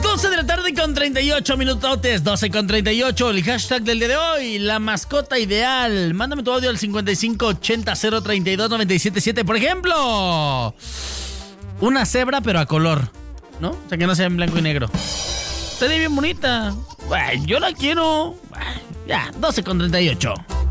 12 de la tarde con 38 minutotes, 12 con 38, el hashtag del día de hoy, la mascota ideal. Mándame tu audio al 5580-032-977. Por ejemplo, una cebra pero a color, ¿no? O sea, que no sea en blanco y negro. Estaría bien bonita. Yo la quiero. Ya, 12 con 38.